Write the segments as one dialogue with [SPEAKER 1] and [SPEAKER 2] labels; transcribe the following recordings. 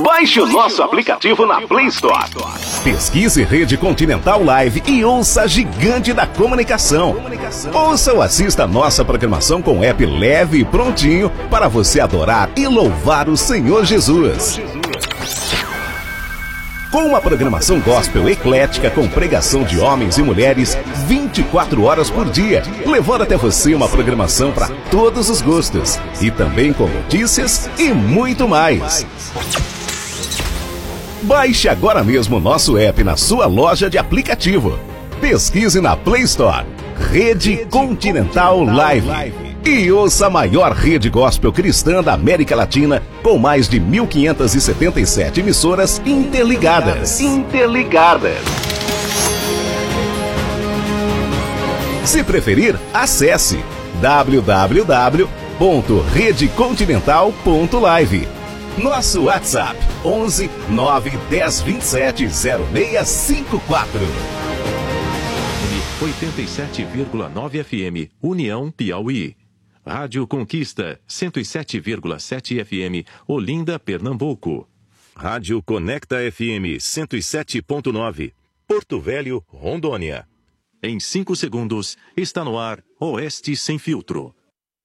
[SPEAKER 1] Baixe o nosso aplicativo na Play Store.
[SPEAKER 2] Pesquise Rede Continental Live e ouça a gigante da comunicação. Ouça ou assista a nossa programação com app leve e prontinho para você adorar e louvar o Senhor Jesus. Com uma programação gospel eclética com pregação de homens e mulheres 24 horas por dia, levando até você uma programação para todos os gostos e também com notícias e muito mais. Baixe agora mesmo o nosso app na sua loja de aplicativo. Pesquise na Play Store Rede Continental Live e ouça a maior rede gospel cristã da América Latina com mais de 1.577 emissoras interligadas. Se preferir, acesse www.redecontinental.live. Nosso WhatsApp 11 910 27 0654.
[SPEAKER 3] 87,9 FM, União Piauí. Rádio Conquista, 107,7 FM, Olinda, Pernambuco. Rádio Conecta FM, 107,9, Porto Velho, Rondônia. Em 5 segundos, está no ar Oeste Sem Filtro.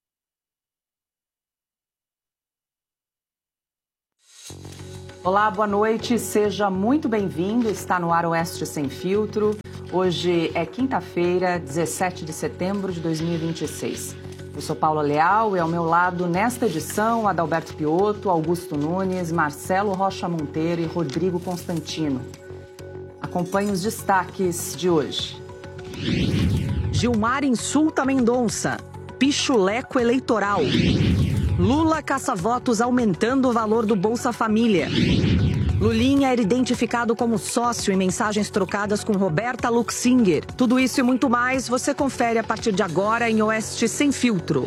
[SPEAKER 4] Olá, boa noite, seja muito bem-vindo. Está no ar Oeste Sem Filtro. Hoje é quinta-feira, 17 de setembro de 2026. Eu sou Paula Leal e ao meu lado, nesta edição, Adalberto Piotto, Augusto Nunes, Marcelo Rocha Monteiro e Rodrigo Constantino. Acompanhe os destaques de hoje.
[SPEAKER 5] Gilmar insulta Mendonça. Pichuleco eleitoral. Lula caça votos aumentando o valor do Bolsa Família. Lulinha era identificado como sócio em mensagens trocadas com Roberta Luxinger. Tudo isso e muito mais você confere a partir de agora em Oeste Sem Filtro.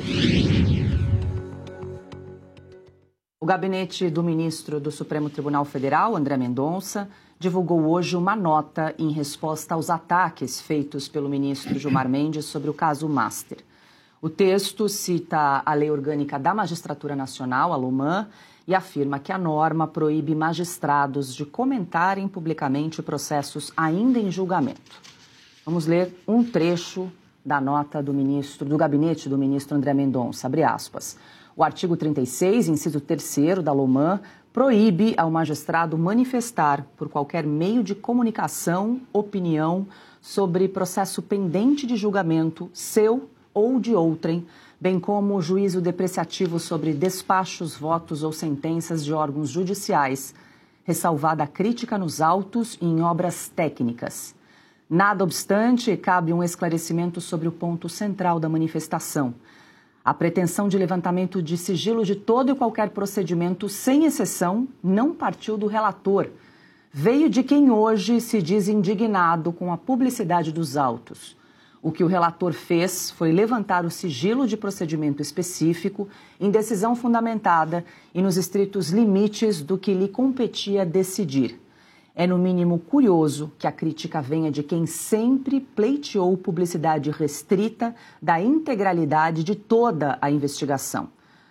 [SPEAKER 4] O gabinete do ministro do Supremo Tribunal Federal, André Mendonça, divulgou hoje uma nota em resposta aos ataques feitos pelo ministro Gilmar Mendes sobre o caso Master. O texto cita a Lei Orgânica da Magistratura Nacional, a LOMAN, e afirma que a norma proíbe magistrados de comentarem publicamente processos ainda em julgamento. Vamos ler um trecho da nota do gabinete do ministro André Mendonça, abre aspas. O artigo 36, inciso 3º da LOMAN, proíbe ao magistrado manifestar, por qualquer meio de comunicação, opinião sobre processo pendente de julgamento seu ou de outrem, bem como o juízo depreciativo sobre despachos, votos ou sentenças de órgãos judiciais, ressalvada a crítica nos autos e em obras técnicas. Nada obstante, cabe um esclarecimento sobre o ponto central da manifestação. A pretensão de levantamento de sigilo de todo e qualquer procedimento, sem exceção, não partiu do relator. Veio de quem hoje se diz indignado com a publicidade dos autos. O que o relator fez foi levantar o sigilo de procedimento específico em decisão fundamentada e nos estritos limites do que lhe competia decidir. É no mínimo curioso que a crítica venha de quem sempre pleiteou publicidade restrita da integralidade de toda a investigação.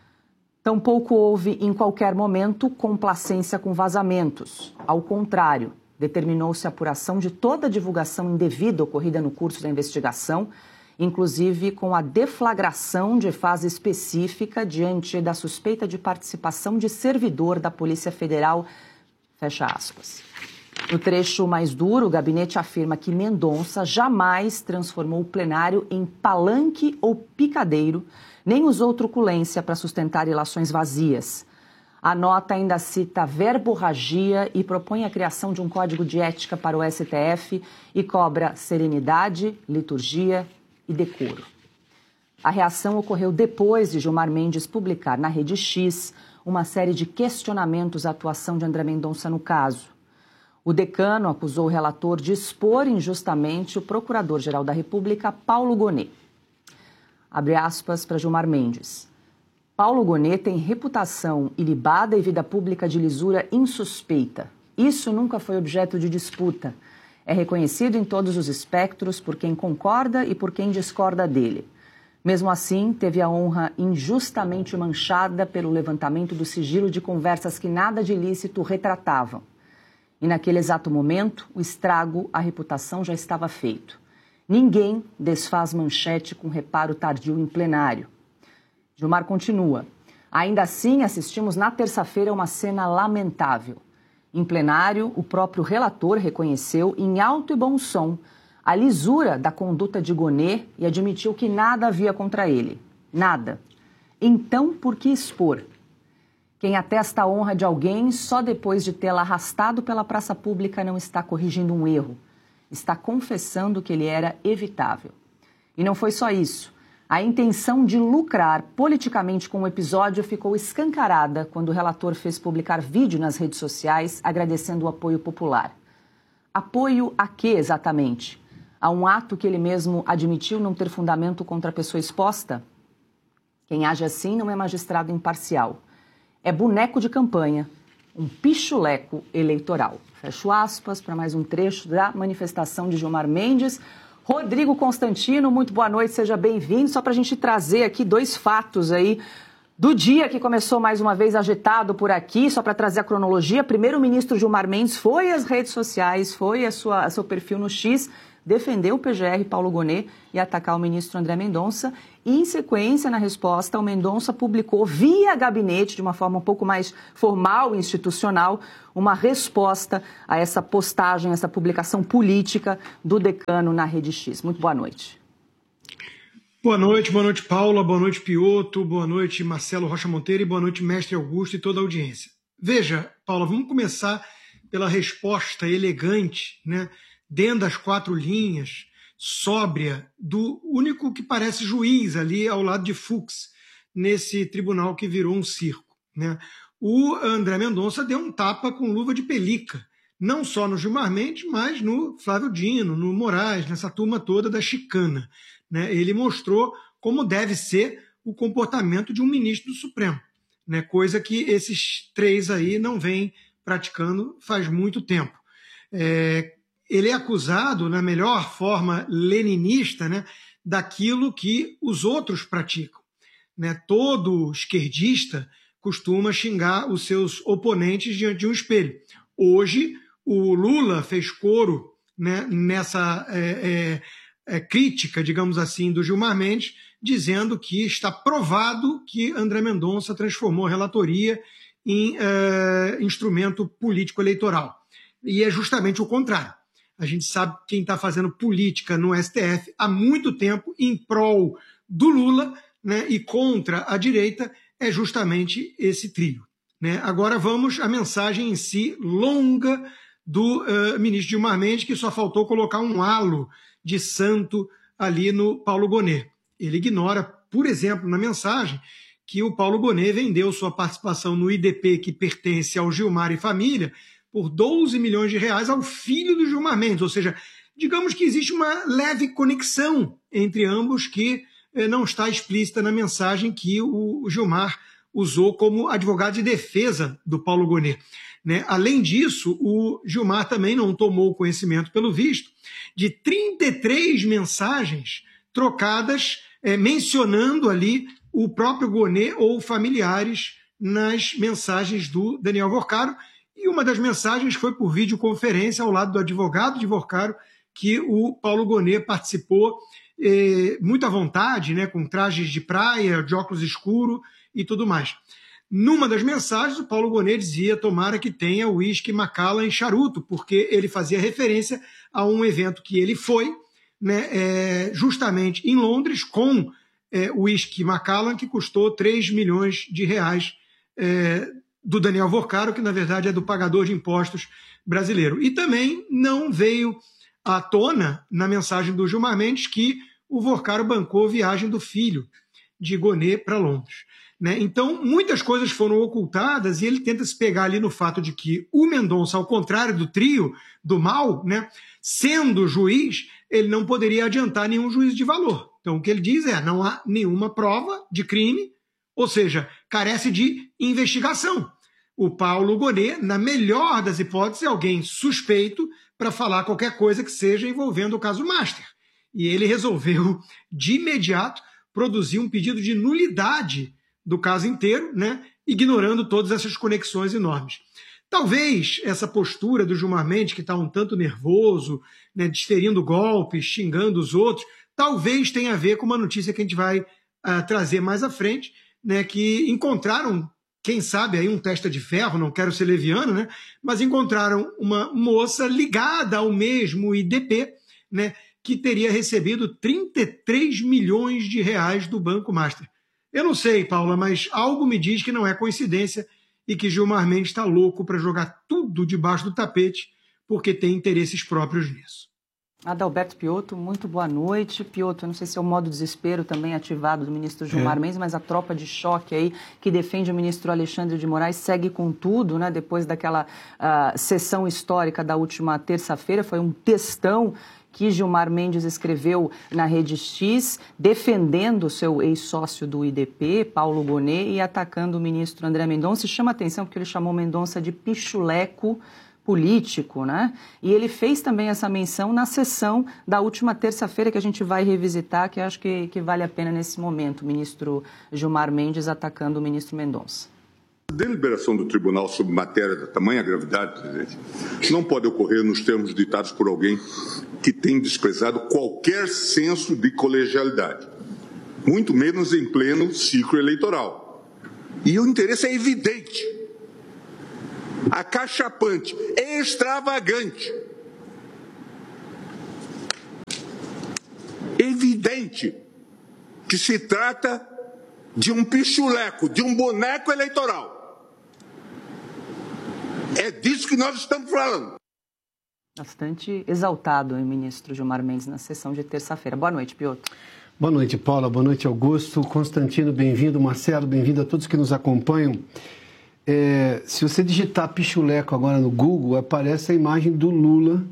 [SPEAKER 4] Tampouco houve, em qualquer momento, complacência com vazamentos. Ao contrário, determinou-se a apuração de toda a divulgação indevida ocorrida no curso da investigação, inclusive com a deflagração de fase específica diante da suspeita de participação de servidor da Polícia Federal, fecha aspas. No trecho mais duro, o gabinete afirma que Mendonça jamais transformou o plenário em palanque ou picadeiro, nem usou truculência para sustentar ilações vazias. A nota ainda cita verborragia e propõe a criação de um código de ética para o STF e cobra serenidade, liturgia e decoro. A reação ocorreu depois de Gilmar Mendes publicar na Rede X uma série de questionamentos à atuação de André Mendonça no caso. O decano acusou o relator de expor injustamente o procurador-geral da República, Paulo Gonet. Abre aspas para Gilmar Mendes. Paulo Gonet tem reputação ilibada e vida pública de lisura insuspeita. Isso nunca foi objeto de disputa. É reconhecido em todos os espectros por quem concorda e por quem discorda dele. Mesmo assim, teve a honra injustamente manchada pelo levantamento do sigilo de conversas que nada de ilícito retratavam. E naquele exato momento, o estrago à reputação já estava feito. Ninguém desfaz manchete com reparo tardio em plenário. Gilmar continua. Ainda assim, assistimos na terça-feira uma cena lamentável. Em plenário, o próprio relator reconheceu, em alto e bom som, a lisura da conduta de Gonê e admitiu que nada havia contra ele. Nada. Então, por que expor? Quem atesta a honra de alguém só depois de tê-la arrastado pela praça pública não está corrigindo um erro. Está confessando que ele era evitável. E não foi só isso. A intenção de lucrar politicamente com o episódio ficou escancarada quando o relator fez publicar vídeo nas redes sociais agradecendo o apoio popular. Apoio a quê exatamente? A um ato que ele mesmo admitiu não ter fundamento contra a pessoa exposta? Quem age assim não é magistrado imparcial. É boneco de campanha, um pichuleco eleitoral. Fecho aspas para mais um trecho da manifestação de Gilmar Mendes. Rodrigo Constantino, muito boa noite, seja bem-vindo. Só para a gente trazer aqui 2 fatos aí do dia que começou mais uma vez agitado por aqui, só para trazer a cronologia. Primeiro, o ministro Gilmar Mendes foi às redes sociais, foi a seu perfil no X, defender o PGR Paulo Gonê e atacar o ministro André Mendonça. E, em sequência, na resposta, o Mendonça publicou via gabinete, de uma forma um pouco mais formal e institucional, uma resposta a essa postagem, essa publicação política do decano na Rede X. Muito boa noite.
[SPEAKER 6] Boa noite, Paula, boa noite, Piotto, boa noite, Marcelo Rocha Monteiro e boa noite, mestre Augusto e toda a audiência. Veja, Paula, vamos começar pela resposta elegante, né? Dentro das 4 linhas, sóbria, do único que parece juiz ali ao lado de Fux, nesse tribunal que virou um circo, né? O André Mendonça deu um tapa com luva de pelica, não só no Gilmar Mendes, mas no Flávio Dino, no Moraes, nessa turma toda da chicana, né? Ele mostrou como deve ser o comportamento de um ministro do Supremo, né? Coisa que esses 3 aí não vêm praticando faz muito tempo. Ele é acusado, na melhor forma leninista, né, daquilo que os outros praticam, né? Todo esquerdista costuma xingar os seus oponentes diante de um espelho. Hoje, o Lula fez coro, né, nessa crítica, digamos assim, do Gilmar Mendes, dizendo que está provado que André Mendonça transformou a relatoria em instrumento político-eleitoral. E é justamente o contrário. A gente sabe que quem está fazendo política no STF há muito tempo em prol do Lula, né, e contra a direita é justamente esse trio, né? Agora vamos à mensagem em si longa do ministro Gilmar Mendes, que só faltou colocar um halo de santo ali no Paulo Gonê. Ele ignora, por exemplo, na mensagem, que o Paulo Gonê vendeu sua participação no IDP, que pertence ao Gilmar e família, por 12 milhões de reais ao filho do Gilmar Mendes. Ou seja, digamos que existe uma leve conexão entre ambos que não está explícita na mensagem que o Gilmar usou como advogado de defesa do Paulo Gonê, né? Além disso, o Gilmar também não tomou conhecimento, pelo visto, de 33 mensagens trocadas mencionando ali o próprio Gonê ou familiares nas mensagens do Daniel Vorcaro. E uma das mensagens foi por videoconferência ao lado do advogado de Vorcaro, que o Paulo Gonê participou muito à vontade, né, com trajes de praia, de óculos escuros e tudo mais. Numa das mensagens, o Paulo Gonê dizia: tomara que tenha uísque Macallan e charuto, porque ele fazia referência a um evento que ele foi, né, justamente em Londres, com uísque Macallan, que custou 3 milhões de reais do Daniel Vorcaro, que na verdade é do pagador de impostos brasileiro. E também não veio à tona, na mensagem do Gilmar Mendes, que o Vorcaro bancou a viagem do filho de Gonê para Londres, né? Então, muitas coisas foram ocultadas e ele tenta se pegar ali no fato de que o Mendonça, ao contrário do trio do mal, né, sendo juiz, ele não poderia adiantar nenhum juízo de valor. Então, o que ele diz é: não há nenhuma prova de crime, ou seja, carece de investigação. O Paulo Gonê, na melhor das hipóteses, é alguém suspeito para falar qualquer coisa que seja envolvendo o caso Master. E ele resolveu, de imediato, produzir um pedido de nulidade do caso inteiro, né, ignorando todas essas conexões enormes. Talvez essa postura do Gilmar Mendes, que está um tanto nervoso, né, desferindo golpes, xingando os outros, talvez tenha a ver com uma notícia que a gente vai trazer mais à frente, né, que encontraram, quem sabe, aí um testa de ferro, não quero ser leviano, né, mas encontraram uma moça ligada ao mesmo IDP, né, que teria recebido 33 milhões de reais do Banco Master. Eu não sei, Paula, mas algo me diz que não é coincidência e que Gilmar Mendes está louco para jogar tudo debaixo do tapete porque tem interesses próprios nisso.
[SPEAKER 4] Adalberto Piotto, muito boa noite. Piotto, eu não sei se é o modo desespero também ativado do ministro Gilmar Mendes, mas a tropa de choque aí que defende o ministro Alexandre de Moraes segue com tudo, né? Depois daquela sessão histórica da última terça-feira, foi um textão que Gilmar Mendes escreveu na Rede X, defendendo o seu ex-sócio do IDP, Paulo Gonet, e atacando o ministro André Mendonça. Chama atenção porque ele chamou Mendonça de pichuleco político, né? E ele fez também essa menção na sessão da última terça-feira, que a gente vai revisitar, que eu acho que vale a pena nesse momento, o ministro Gilmar Mendes atacando o ministro Mendonça.
[SPEAKER 7] A deliberação do tribunal sobre matéria da tamanha gravidade, presidente, não pode ocorrer nos termos ditados por alguém que tem desprezado qualquer senso de colegialidade, muito menos em pleno ciclo eleitoral. E o interesse é evidente, acachapante, extravagante, evidente que se trata de um pichuleco, de um boneco eleitoral. É disso que nós estamos falando.
[SPEAKER 4] Bastante exaltado o ministro Gilmar Mendes na sessão de terça-feira. Boa noite, Piotto.
[SPEAKER 8] Boa noite, Paula. Boa noite, Augusto. Constantino, bem-vindo. Marcelo, bem-vindo a todos que nos acompanham. Se você digitar pichuleco agora no Google, aparece a imagem do Lula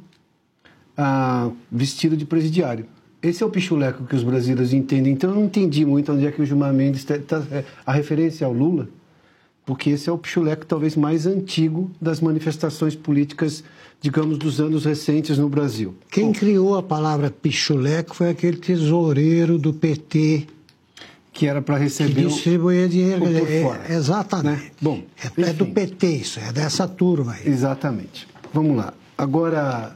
[SPEAKER 8] vestido de presidiário. Esse é o pichuleco que os brasileiros entendem. Então, eu não entendi muito onde é que o Gilmar Mendes a referência ao Lula, porque esse é o pichuleco talvez mais antigo das manifestações políticas, digamos, dos anos recentes no Brasil.
[SPEAKER 9] Quem criou a palavra pichuleco foi aquele tesoureiro do PT.
[SPEAKER 8] Que era para receber
[SPEAKER 9] que distribuía dinheiro.
[SPEAKER 8] por fora.
[SPEAKER 9] Exatamente.
[SPEAKER 8] Né? Bom,
[SPEAKER 9] é do PT isso, é dessa turma aí.
[SPEAKER 8] Exatamente. Vamos lá. Agora,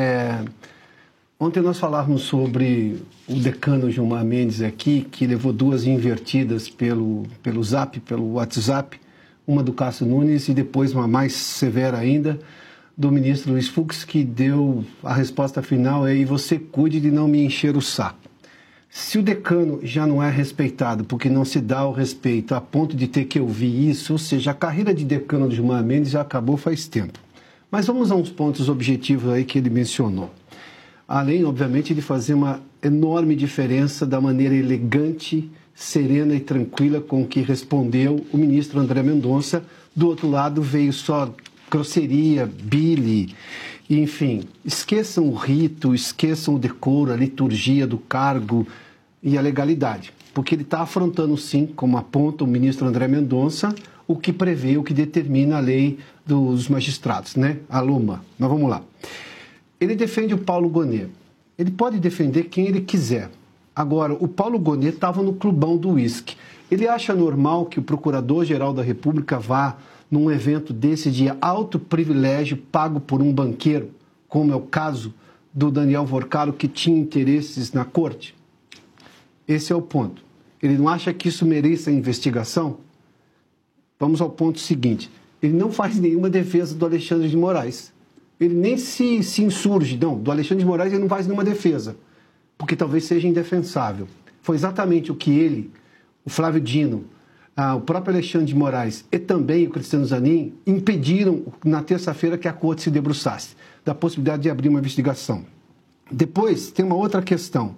[SPEAKER 8] ontem nós falávamos sobre o decano Gilmar Mendes aqui, que levou duas invertidas pelo Zap, pelo WhatsApp, uma do Cássio Nunes e depois uma mais severa ainda do ministro Luiz Fux, que deu a resposta final aí: você cuide de não me encher o saco. Se o decano já não é respeitado porque não se dá o respeito a ponto de ter que ouvir isso, ou seja, a carreira de decano de Gilmar Mendes já acabou faz tempo. Mas vamos a uns pontos objetivos aí que ele mencionou. Além, obviamente, de fazer uma enorme diferença da maneira elegante, serena e tranquila com que respondeu o ministro André Mendonça. Do outro lado veio só grosseria, bile, enfim. Esqueçam o rito, esqueçam o decoro, a liturgia do cargo e a legalidade. Porque ele está afrontando, sim, como aponta o ministro André Mendonça, o que prevê, o que determina a lei dos magistrados, né? A LUMA. Mas vamos lá. Ele defende o Paulo Gonet. Ele pode defender quem ele quiser. Agora, o Paulo Gonet estava no clubão do uísque. Ele acha normal que o Procurador-Geral da República vá num evento desse de alto privilégio pago por um banqueiro, como é o caso do Daniel Vorcaro, que tinha interesses na corte? Esse é o ponto. Ele não acha que isso mereça investigação? Vamos ao ponto seguinte. Ele não faz nenhuma defesa do Alexandre de Moraes. Ele nem se insurge. Não, do Alexandre de Moraes ele não faz nenhuma defesa, porque talvez seja indefensável. Foi exatamente o que ele, o Flávio Dino, o próprio Alexandre de Moraes e também o Cristiano Zanin impediram na terça-feira que a corte se debruçasse da possibilidade de abrir uma investigação. Depois, tem uma outra questão.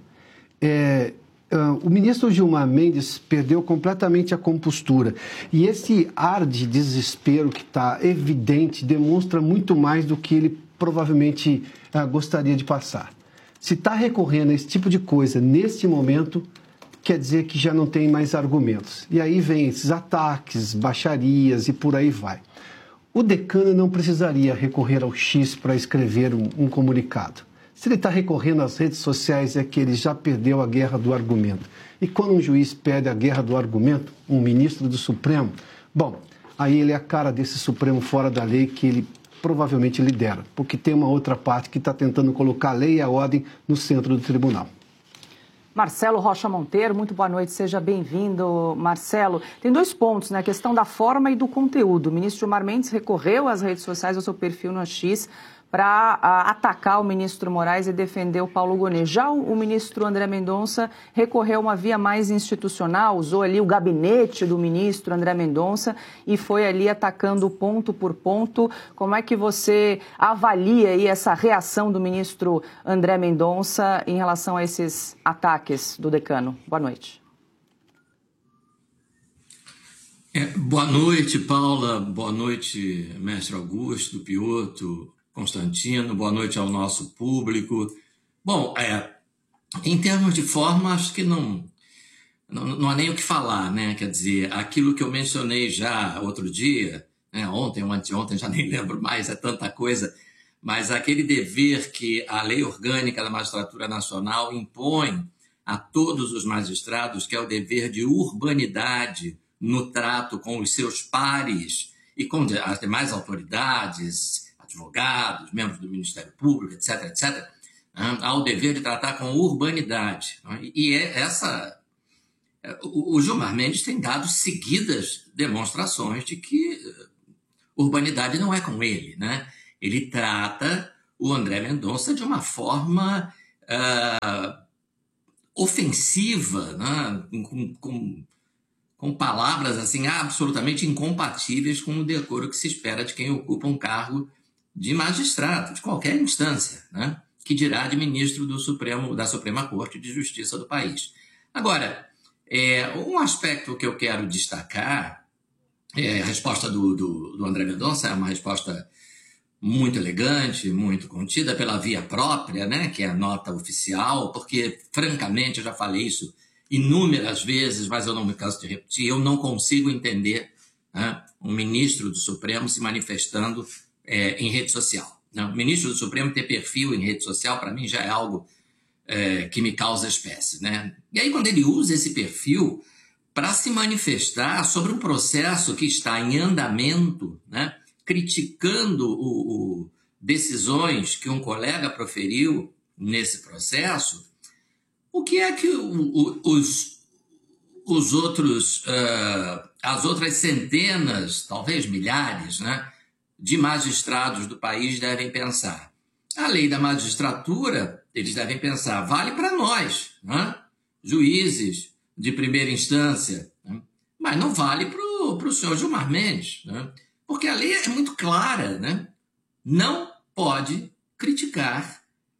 [SPEAKER 8] O ministro Gilmar Mendes perdeu completamente a compostura. E esse ar de desespero que está evidente demonstra muito mais do que ele provavelmente gostaria de passar. Se está recorrendo a esse tipo de coisa neste momento, quer dizer que já não tem mais argumentos. E aí vem esses ataques, baixarias e por aí vai. O decano não precisaria recorrer ao X para escrever um comunicado. Se ele está recorrendo às redes sociais, é que ele já perdeu a guerra do argumento. E quando um juiz perde a guerra do argumento, um ministro do Supremo, bom, aí ele é a cara desse Supremo fora da lei que ele provavelmente lidera, porque tem uma outra parte que está tentando colocar a lei e a ordem no centro do tribunal.
[SPEAKER 4] Marcelo Rocha Monteiro, muito boa noite, seja bem-vindo, Marcelo. Tem 2 pontos, né? A questão da forma e do conteúdo. O ministro Gilmar Mendes recorreu às redes sociais, ao seu perfil no X, para atacar o ministro Moraes e defender o Paulo Gonet. Já o ministro André Mendonça recorreu a uma via mais institucional, usou ali o gabinete do ministro André Mendonça e foi ali atacando ponto por ponto. Como é que você avalia aí essa reação do ministro André Mendonça em relação a esses ataques do decano? Boa noite.
[SPEAKER 10] Boa noite, Paula. Boa noite, mestre Augusto, Piotto, Constantino, boa noite ao nosso público. Bom, em termos de forma, acho que não há nem o que falar, né? Quer dizer, aquilo que eu mencionei já outro dia, né? Ontem ou anteontem, já nem lembro mais, é tanta coisa, mas aquele dever que a Lei Orgânica da Magistratura Nacional impõe a todos os magistrados, que é o dever de urbanidade no trato com os seus pares e com as demais autoridades, advogados, membros do Ministério Público, etc., etc., há o dever de tratar com urbanidade. E o Gilmar Mendes tem dado seguidas demonstrações de que urbanidade não é com ele, né? Ele trata o André Mendonça de uma forma ofensiva, né? Com palavras assim absolutamente incompatíveis com o decoro que se espera de quem ocupa um cargo de magistrado, de qualquer instância, né? Que dirá de ministro da Suprema Corte de Justiça do país. Agora, um aspecto que eu quero destacar, a resposta do André Mendonça é uma resposta muito elegante, muito contida pela via própria, né? Que é a nota oficial, porque, francamente, eu já falei isso inúmeras vezes, mas eu não me canso de repetir, eu não consigo entender, né, um ministro do Supremo se manifestando em rede social. Não, o ministro do Supremo ter perfil em rede social, para mim, já é algo que me causa espécie, né? E aí, quando ele usa esse perfil para se manifestar sobre um processo que está em andamento, né, criticando decisões que um colega proferiu nesse processo, o que é que as outras centenas, talvez milhares, né, de magistrados do país devem pensar? A lei da magistratura, eles devem pensar, vale para nós, né, juízes de primeira instância, né, mas não vale para o senhor Gilmar Mendes, né, porque a lei é muito clara, né, não pode criticar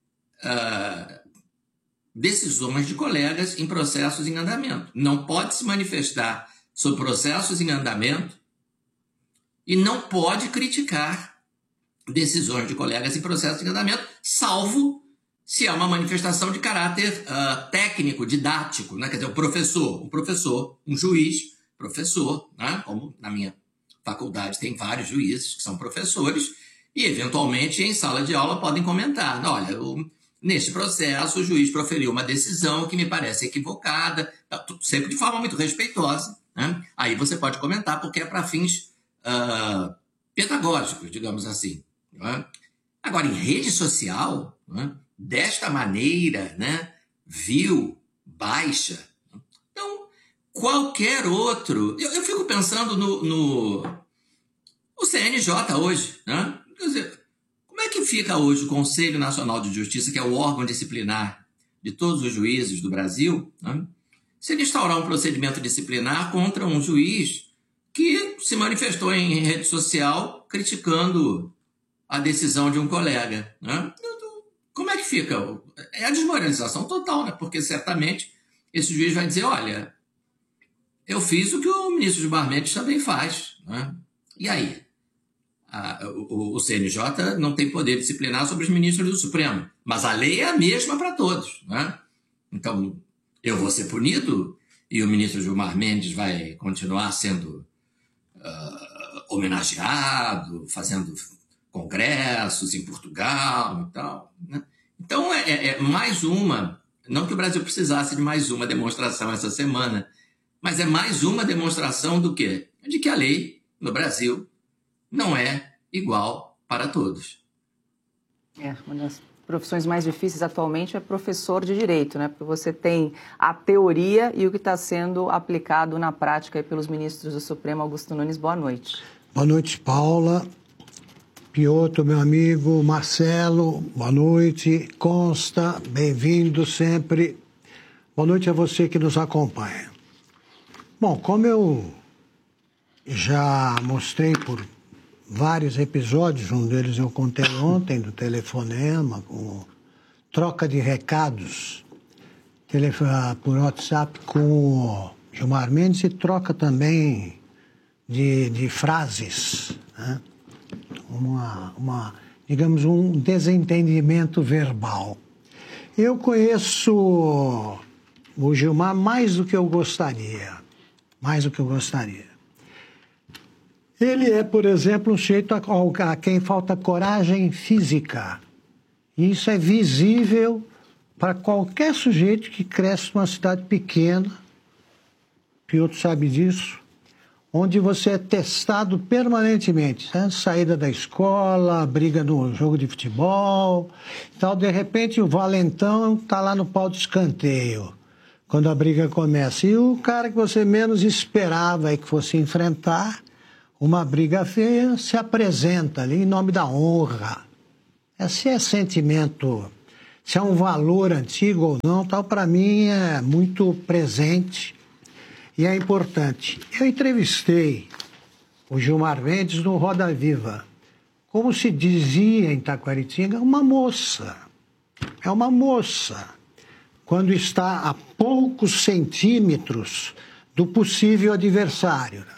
[SPEAKER 10] decisões de colegas em processos em andamento. Não pode se manifestar sobre processos em andamento e não pode criticar decisões de colegas em processos em andamento, salvo se é uma manifestação de caráter técnico, didático, né? Quer dizer, um professor, um juiz, professor, né? Como na minha faculdade tem vários juízes que são professores e, eventualmente, em sala de aula podem comentar, olha, neste processo, o juiz proferiu uma decisão que me parece equivocada, sempre de forma muito respeitosa, né? Aí você pode comentar, porque é para fins pedagógicos, digamos assim. Né? Agora, em rede social, né, desta maneira, né, vil, baixa, então, qualquer outro... Eu fico pensando no CNJ hoje, né? Quer dizer, como é que fica hoje o Conselho Nacional de Justiça, que é o órgão disciplinar de todos os juízes do Brasil, né, se ele instaurar um procedimento disciplinar contra um juiz que se manifestou em rede social criticando a decisão de um colega, né? Como é que fica? É a desmoralização total, né? Porque certamente esse juiz vai dizer, olha, eu fiz o que o ministro Gilmar Mendes também faz, né? E aí? O CNJ não tem poder disciplinar sobre os ministros do Supremo, mas a lei é a mesma para todos, né? Então, eu vou ser punido e o ministro Gilmar Mendes vai continuar sendo homenageado, fazendo congressos em Portugal e tal, né? Então, é mais uma, não que o Brasil precisasse de mais uma demonstração essa semana, mas é mais uma demonstração do quê? De que a lei no Brasil não é igual para todos.
[SPEAKER 4] Uma das profissões mais difíceis atualmente é professor de direito, né? Porque você tem a teoria e o que está sendo aplicado na prática aí pelos ministros do Supremo. Augusto Nunes, boa noite.
[SPEAKER 9] Boa noite, Paula. Piotr, meu amigo, Marcelo, boa noite. Consta, bem-vindo sempre. Boa noite a você que nos acompanha. Bom, como eu já mostrei por vários episódios, um deles eu contei ontem, do telefonema, com troca de recados por WhatsApp com o Gilmar Mendes e troca também de frases, né? Digamos, um desentendimento verbal. Eu conheço o Gilmar mais do que eu gostaria. Ele é, por exemplo, um sujeito a quem falta coragem física. E isso é visível para qualquer sujeito que cresce numa cidade pequena, Piotr sabe disso, onde você é testado permanentemente, né? Saída da escola, briga no jogo de futebol, tal. De repente o valentão está lá no pau de escanteio, quando a briga começa. E o cara que você menos esperava e que fosse enfrentar uma briga feia se apresenta ali em nome da honra. Esse é sentimento, se é um valor antigo ou não, tal, para mim é muito presente. E é importante. Eu entrevistei o Gilmar Mendes no Roda Viva. Como se dizia em Taquaritinga, uma moça. É uma moça. Quando está a poucos centímetros do possível adversário.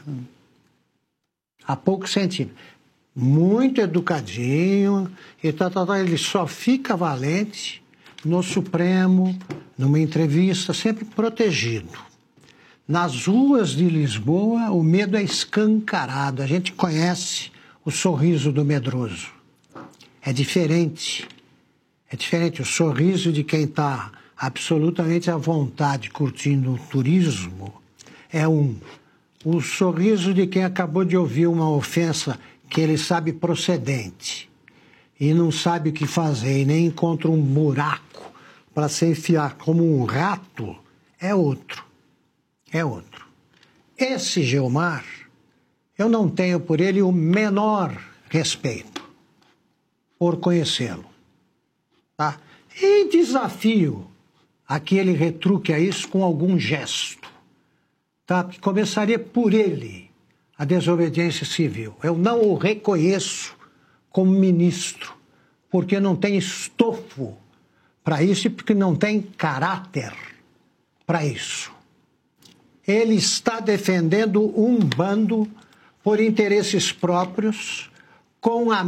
[SPEAKER 9] A poucos centímetros. Muito educadinho. E ele só fica valente no Supremo, numa entrevista, sempre protegido. Nas ruas de Lisboa, o medo é escancarado. A gente conhece o sorriso do medroso. É diferente. É diferente. O sorriso de quem está absolutamente à vontade, curtindo o turismo, é um. O sorriso de quem acabou de ouvir uma ofensa que ele sabe procedente e não sabe o que fazer e nem encontra um buraco para se enfiar como um rato, é outro. É outro. Esse Gilmar, eu não tenho por ele o menor respeito por conhecê-lo. Tá? E desafio a que ele retruque a isso com algum gesto. Tá? Que começaria por ele a desobediência civil. Eu não o reconheço como ministro, porque não tem estofo para isso e porque não tem caráter para isso. Ele está defendendo um bando por interesses próprios, com o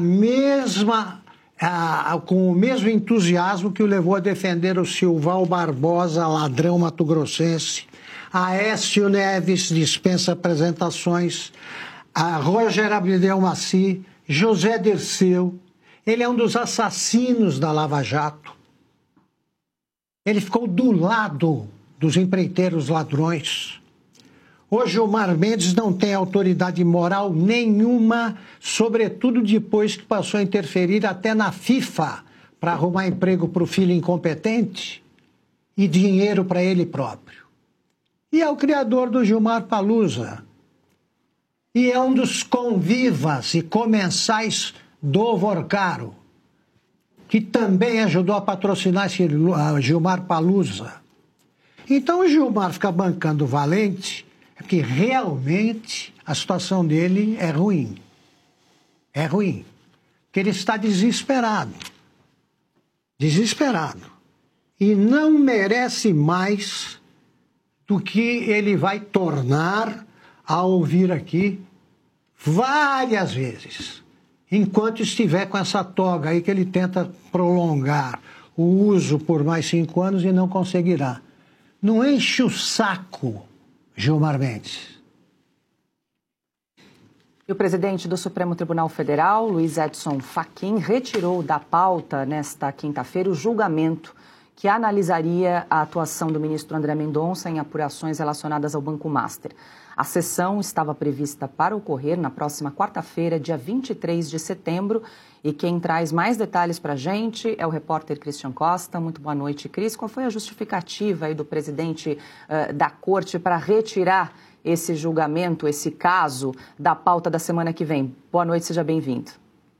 [SPEAKER 9] mesmo entusiasmo que o levou a defender o Silval Barbosa, ladrão mato-grossense, Aécio Neves, dispensa apresentações, a Roger Abdel Maci, José Dirceu. Ele é um dos assassinos da Lava Jato. Ele ficou do lado dos empreiteiros ladrões. Hoje o Gilmar Mendes não tem autoridade moral nenhuma, sobretudo depois que passou a interferir até na FIFA para arrumar emprego para o filho incompetente e dinheiro para ele próprio. E é o criador do Gilmar Palusa. E é um dos convivas e comensais do Vorcaro, que também ajudou a patrocinar esse Gilmar Palusa. Então o Gilmar fica bancando o Valente, porque realmente a situação dele é ruim. É ruim. Porque ele está desesperado. Desesperado. E não merece mais do que ele vai tornar a ouvir aqui várias vezes. Enquanto estiver com essa toga aí que ele tenta prolongar o uso por mais 5 anos e não conseguirá. Não enche o saco, Gilmar Mendes.
[SPEAKER 4] O presidente do Supremo Tribunal Federal, Luiz Edson Fachin, retirou da pauta nesta quinta-feira o julgamento que analisaria a atuação do ministro André Mendonça em apurações relacionadas ao Banco Master. A sessão estava prevista para ocorrer na próxima quarta-feira, dia 23 de setembro. E quem traz mais detalhes para a gente é o repórter Christian Costa. Muito boa noite, Cris. Qual foi a justificativa aí do presidente da Corte para retirar esse julgamento, esse caso, da pauta da semana que vem? Boa noite, seja bem-vindo.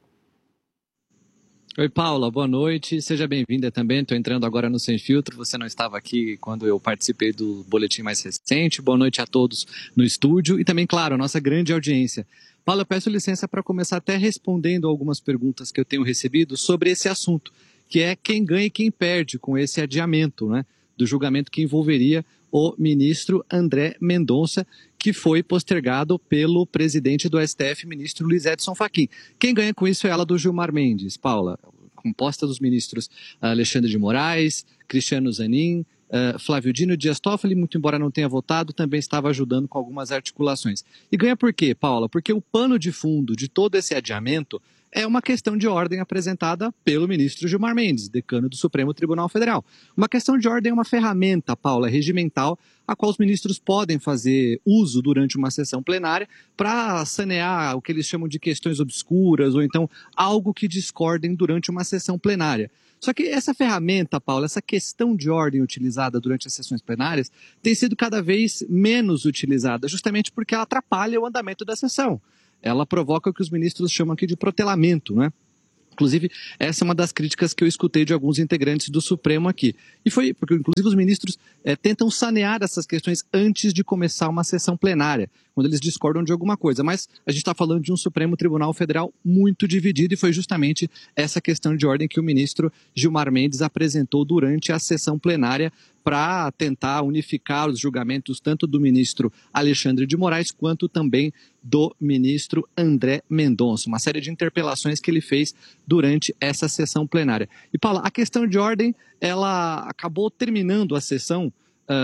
[SPEAKER 11] Oi, Paula, boa noite, seja bem-vinda também. Estou entrando agora no Sem Filtro, você não estava aqui quando eu participei do boletim mais recente. Boa noite a todos no estúdio e também, claro, a nossa grande audiência. Paula, eu peço licença para começar até respondendo algumas perguntas que eu tenho recebido sobre esse assunto, que é quem ganha e quem perde com esse adiamento, né, do julgamento que envolveria o ministro André Mendonça, que foi postergado pelo presidente do STF, ministro Luiz Edson Fachin. Quem ganha com isso é ela do Gilmar Mendes, Paula, composta dos ministros Alexandre de Moraes, Cristiano Zanin, Flávio Dino, Dias Toffoli, muito embora não tenha votado, também estava ajudando com algumas articulações. E ganha por quê, Paula? Porque o pano de fundo de todo esse adiamento é uma questão de ordem apresentada pelo ministro Gilmar Mendes, decano do Supremo Tribunal Federal. Uma questão de ordem é uma ferramenta, Paula, regimental, a qual os ministros podem fazer uso durante uma sessão plenária para sanear o que eles chamam de questões obscuras ou então algo que discordem durante uma sessão plenária. Só que essa ferramenta, Paula, essa questão de ordem utilizada durante as sessões plenárias tem sido cada vez menos utilizada, justamente porque ela atrapalha o andamento da sessão. Ela provoca o que os ministros chamam aqui de protelamento, né? Inclusive, essa é uma das críticas que eu escutei de alguns integrantes do Supremo aqui. E foi porque, inclusive, os ministros tentam sanear essas questões antes de começar uma sessão plenária, quando eles discordam de alguma coisa. Mas a gente está falando de um Supremo Tribunal Federal muito dividido e foi justamente essa questão de ordem que o ministro Gilmar Mendes apresentou durante a sessão plenária para tentar unificar os julgamentos tanto do ministro Alexandre de Moraes quanto também do ministro André Mendonça. Uma série de interpelações que ele fez durante essa sessão plenária. E, Paula, a questão de ordem, ela acabou terminando a sessão.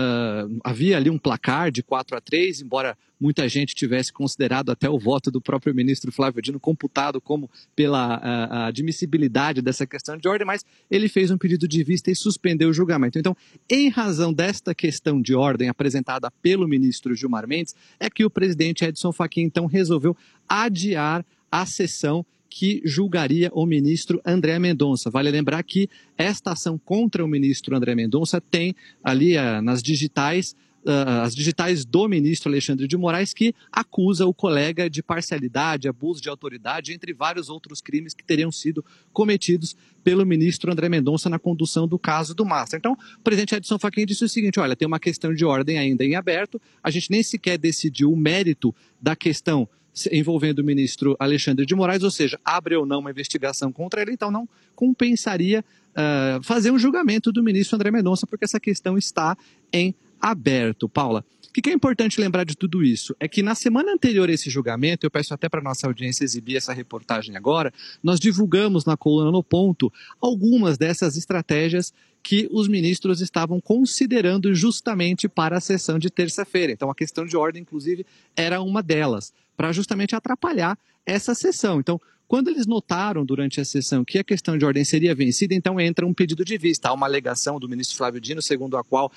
[SPEAKER 11] Havia ali um placar de 4-3, embora muita gente tivesse considerado até o voto do próprio ministro Flávio Dino computado como pela admissibilidade dessa questão de ordem, mas ele fez um pedido de vista e suspendeu o julgamento. Então, em razão desta questão de ordem apresentada pelo ministro Gilmar Mendes, é que o presidente Edson Fachin, então, resolveu adiar a sessão que julgaria o ministro André Mendonça. Vale lembrar que esta ação contra o ministro André Mendonça tem ali nas digitais, as digitais do ministro Alexandre de Moraes, que acusa o colega de parcialidade, abuso de autoridade, entre vários outros crimes que teriam sido cometidos pelo ministro André Mendonça na condução do caso do Master. Então, o presidente Edson Fachin disse o seguinte: olha, tem uma questão de ordem ainda em aberto, a gente nem sequer decidiu o mérito da questão envolvendo o ministro Alexandre de Moraes, ou seja, abre ou não uma investigação contra ele, então não compensaria fazer um julgamento do ministro André Mendonça, porque essa questão está em aberto. Paula, o que é importante lembrar de tudo isso? É que na semana anterior a esse julgamento, eu peço até para a nossa audiência exibir essa reportagem agora, nós divulgamos na coluna No Ponto algumas dessas estratégias que os ministros estavam considerando justamente para a sessão de terça-feira. Então, a questão de ordem, inclusive, era uma delas, para justamente atrapalhar essa sessão. Então, quando eles notaram durante a sessão que a questão de ordem seria vencida, então entra um pedido de vista. Há uma alegação do ministro Flávio Dino, segundo a qual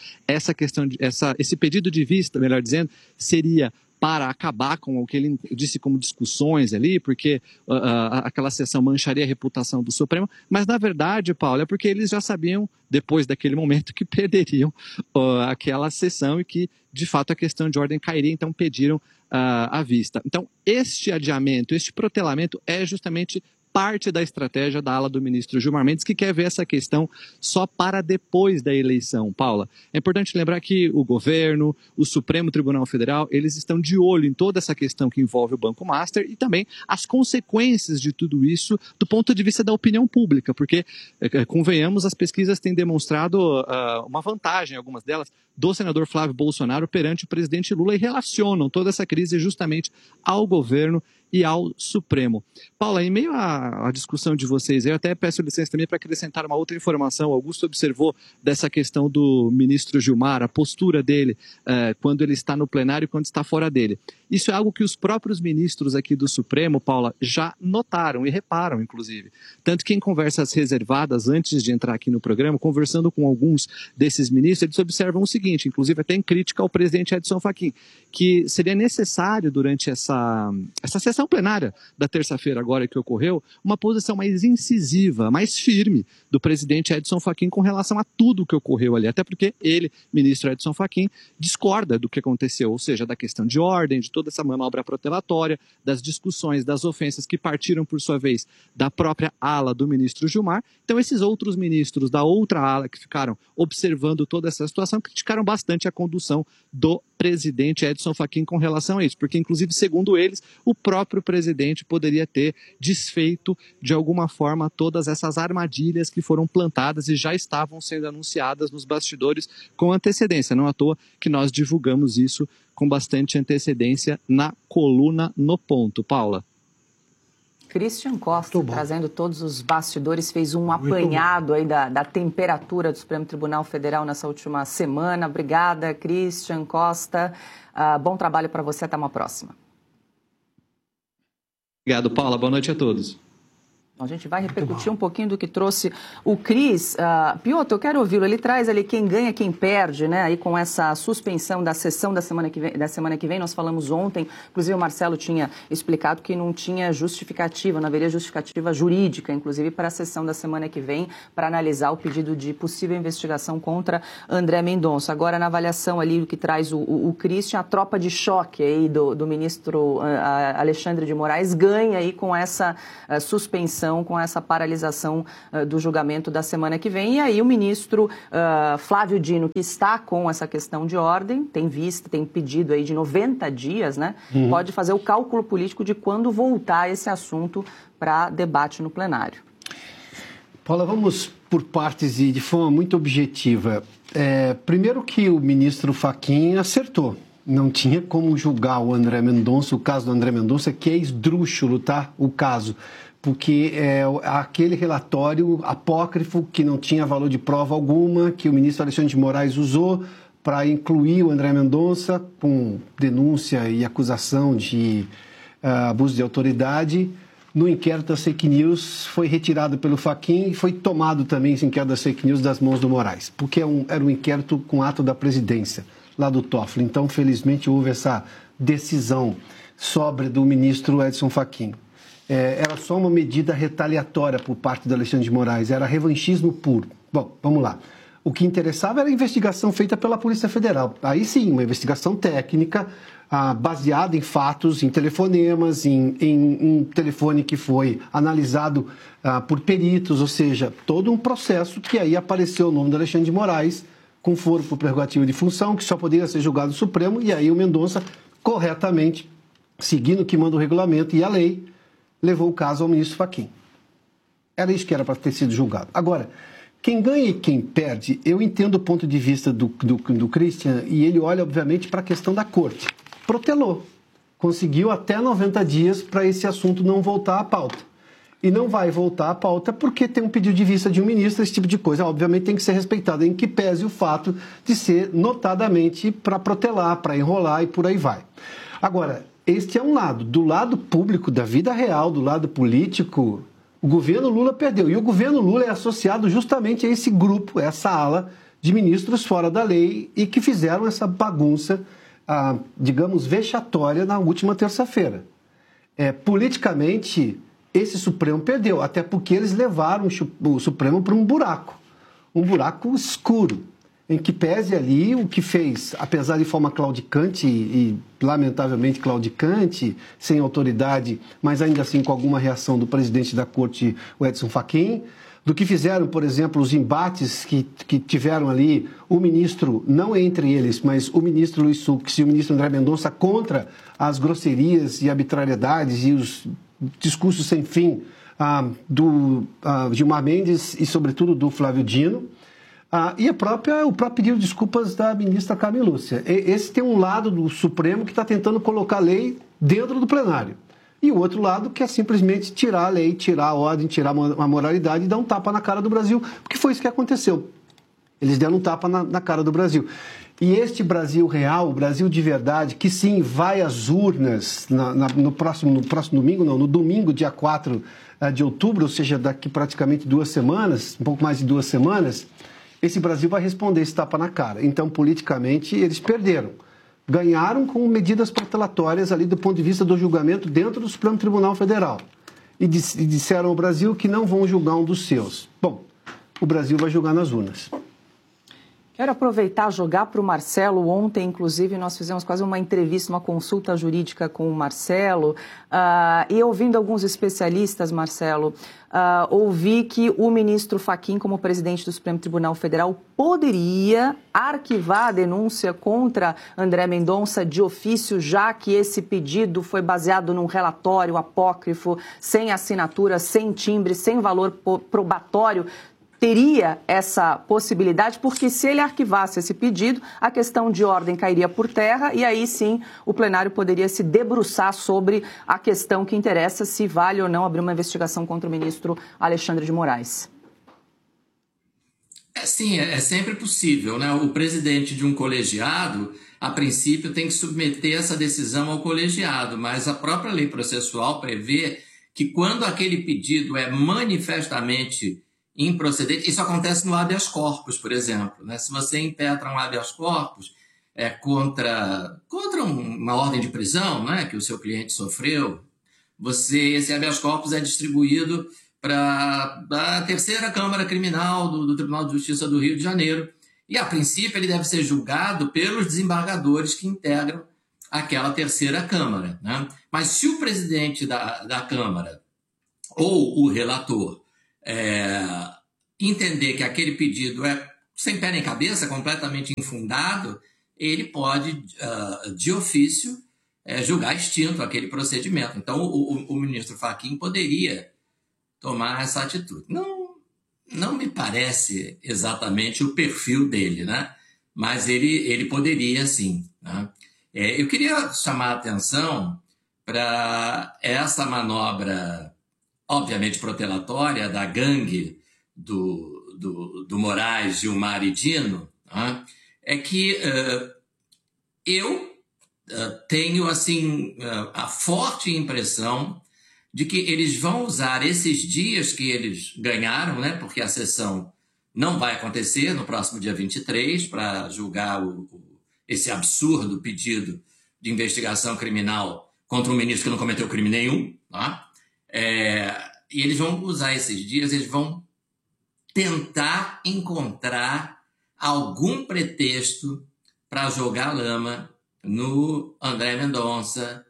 [SPEAKER 11] esse pedido de vista, melhor dizendo, seria para acabar com o que ele disse como discussões ali, porque aquela sessão mancharia a reputação do Supremo, mas na verdade, Paulo, é porque eles já sabiam, depois daquele momento, que perderiam aquela sessão e que, de fato, a questão de ordem cairia, então pediram à vista. Então, este adiamento, este protelamento é justamente parte da estratégia da ala do ministro Gilmar Mendes, que quer ver essa questão só para depois da eleição. Paula, é importante lembrar que o governo, o Supremo Tribunal Federal, eles estão de olho em toda essa questão que envolve o Banco Master e também as consequências de tudo isso do ponto de vista da opinião pública, porque, convenhamos, as pesquisas têm demonstrado uma vantagem, algumas delas, do senador Flávio Bolsonaro perante o presidente Lula e relacionam toda essa crise justamente ao governo e ao Supremo. Paula, em meio à discussão de vocês, eu até peço licença também para acrescentar uma outra informação. Augusto observou dessa questão do ministro Gilmar, a postura dele quando ele está no plenário e quando está fora dele. Isso é algo que os próprios ministros aqui do Supremo, Paula, já notaram e reparam, inclusive. Tanto que em conversas reservadas, antes de entrar aqui no programa, conversando com alguns desses ministros, eles observam o seguinte, inclusive até em crítica ao presidente Edson Fachin, que seria necessário durante essa sessão plenária da terça-feira agora que ocorreu, uma posição mais incisiva, mais firme do presidente Edson Fachin com relação a tudo o que ocorreu ali, até porque ele, ministro Edson Fachin, discorda do que aconteceu, ou seja, da questão de ordem, de toda essa manobra protelatória, das discussões, das ofensas que partiram, por sua vez, da própria ala do ministro Gilmar. Então, esses outros ministros da outra ala que ficaram observando toda essa situação criticaram bastante a condução do presidente Edson Fachin com relação a isso, porque, inclusive, segundo eles, o próprio presidente poderia ter desfeito, de alguma forma, todas essas armadilhas que foram plantadas e já estavam sendo anunciadas nos bastidores com antecedência. Não à toa que nós divulgamos isso com bastante antecedência na coluna No Ponto. Paula.
[SPEAKER 4] Christian Costa, trazendo todos os bastidores, fez um apanhado aí da temperatura do Supremo Tribunal Federal nessa última semana. Obrigada, Christian Costa. Bom trabalho para você, até uma próxima.
[SPEAKER 11] Obrigado, Paula. Boa noite a todos.
[SPEAKER 4] A gente vai repercutir um pouquinho do que trouxe o Cris. Piotr, eu quero ouvi-lo. Ele traz ali quem ganha, quem perde, né? Aí com essa suspensão da sessão da semana que vem, nós falamos ontem, inclusive o Marcelo tinha explicado que não tinha justificativa, não haveria justificativa jurídica, inclusive para a sessão da semana que vem, para analisar o pedido de possível investigação contra André Mendonça. Agora, na avaliação ali, o que traz o Christian, a tropa de choque aí do ministro Alexandre de Moraes ganha aí com essa suspensão, com essa paralisação do julgamento da semana que vem. E aí o ministro Flávio Dino, que está com essa questão de ordem, tem pedido aí de 90 dias, né? Pode fazer o cálculo político de quando voltar esse assunto para debate no plenário.
[SPEAKER 8] Paula, vamos por partes e de forma muito objetiva. Primeiro que o ministro Fachin acertou. Não tinha como julgar o André Mendonça, o caso do André Mendonça, que é esdrúxulo, tá? O caso. Porque é aquele relatório apócrifo que não tinha valor de prova alguma, que o ministro Alexandre de Moraes usou para incluir o André Mendonça com denúncia e acusação de abuso de autoridade. No inquérito das fake news, foi retirado pelo Fachin e foi tomado também esse inquérito das fake news das mãos do Moraes, porque era um inquérito com ato da presidência, lá do Toffoli. Então, felizmente, houve essa decisão sóbria do ministro Edson Fachin. Era só uma medida retaliatória por parte do Alexandre de Moraes, era revanchismo puro. Bom, vamos lá. O que interessava era a investigação feita pela Polícia Federal. Aí sim, uma investigação técnica, baseada em fatos, em telefonemas, em telefone que foi analisado por peritos, ou seja, todo um processo que aí apareceu o nome do Alexandre de Moraes, com foro por prerrogativa de função, que só poderia ser julgado no Supremo, e aí o Mendonça, corretamente, seguindo o que manda o regulamento e a lei, levou o caso ao ministro Fachin. Era isso que era para ter sido julgado. Agora, quem ganha e quem perde, eu entendo o ponto de vista do Christian, e ele olha, obviamente, para a questão da corte. Protelou. Conseguiu até 90 dias para esse assunto não voltar à pauta. E não vai voltar à pauta porque tem um pedido de vista de um ministro, esse tipo de coisa, obviamente, tem que ser respeitado, em que pese o fato de ser notadamente para protelar, para enrolar e por aí vai. Agora, este é um lado. Do lado público, da vida real, do lado político, o governo Lula perdeu. E o governo Lula é associado justamente a esse grupo, essa ala de ministros fora da lei e que fizeram essa bagunça, digamos, vexatória na última terça-feira. Politicamente, esse Supremo perdeu, até porque eles levaram o Supremo para um buraco escuro, em que pese ali o que fez, apesar de forma claudicante e lamentavelmente claudicante, sem autoridade, mas ainda assim com alguma reação do presidente da corte, o Edson Fachin, do que fizeram, por exemplo, os embates que tiveram ali o ministro, não entre eles, mas o ministro Luiz Fux e o ministro André Mendonça contra as grosserias e arbitrariedades e os discursos sem fim do Gilmar Mendes e, sobretudo, do Flávio Dino. E o próprio pedido de desculpas da ministra Carmen Lúcia. Esse tem um lado do Supremo que está tentando colocar a lei dentro do plenário. E o outro lado quer simplesmente tirar a lei, tirar a ordem, tirar a moralidade e dar um tapa na cara do Brasil, porque foi isso que aconteceu. Eles deram um tapa na cara do Brasil. E este Brasil real, o Brasil de verdade, que sim, vai às urnas no próximo domingo, não, no domingo, dia 4 de outubro, ou seja, daqui praticamente 2 semanas, um pouco mais de 2 semanas, esse Brasil vai responder esse tapa na cara. Então, politicamente, eles perderam. Ganharam com medidas protelatórias ali do ponto de vista do julgamento dentro do Supremo Tribunal Federal. E disseram ao Brasil que não vão julgar um dos seus. Bom, o Brasil vai julgar nas urnas.
[SPEAKER 4] Quero aproveitar e jogar para o Marcelo. Ontem, inclusive, nós fizemos quase uma entrevista, uma consulta jurídica com o Marcelo. E ouvindo alguns especialistas, Marcelo, ouvi que o ministro Fachin, como presidente do Supremo Tribunal Federal, poderia arquivar a denúncia contra André Mendonça de ofício, já que esse pedido foi baseado num relatório apócrifo, sem assinatura, sem timbre, sem valor probatório. Teria essa possibilidade, porque se ele arquivasse esse pedido, a questão de ordem cairia por terra e aí sim o plenário poderia se debruçar sobre a questão que interessa, se vale ou não abrir uma investigação contra o ministro Alexandre de Moraes.
[SPEAKER 10] Sim, é sempre possível, né? O presidente de um colegiado, a princípio, tem que submeter essa decisão ao colegiado, mas a própria lei processual prevê que quando aquele pedido é manifestamente improcedente, isso acontece no habeas corpus, por exemplo, né? Se você impetra um habeas corpus contra uma ordem de prisão, né, que o seu cliente sofreu, esse habeas corpus é distribuído para a terceira Câmara Criminal do Tribunal de Justiça do Rio de Janeiro. E, a princípio, ele deve ser julgado pelos desembargadores que integram aquela terceira Câmara, né? Mas se o presidente da Câmara ou o relator entender que aquele pedido é sem pé nem cabeça, completamente infundado, ele pode, de ofício, julgar extinto aquele procedimento. Então, o ministro Fachin poderia tomar essa atitude. Não me parece exatamente o perfil dele, né? Mas ele poderia, sim, né? Eu queria chamar a atenção para essa manobra, obviamente protelatória, da gangue do Moraes, Gilmar e Dino, né? É que eu tenho assim, a forte impressão de que eles vão usar esses dias que eles ganharam, né? Porque a sessão não vai acontecer no próximo dia 23 para julgar esse absurdo pedido de investigação criminal contra um ministro que não cometeu crime nenhum, tá? E eles vão usar esses dias, eles vão tentar encontrar algum pretexto para jogar lama no André Mendonça,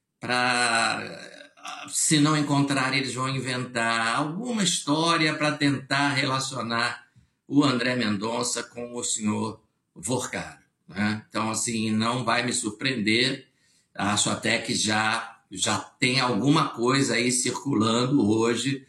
[SPEAKER 10] se não encontrar, eles vão inventar alguma história para tentar relacionar o André Mendonça com o senhor Vorcaro, né? Então, assim, não vai me surpreender. Acho até que já tem alguma coisa aí circulando hoje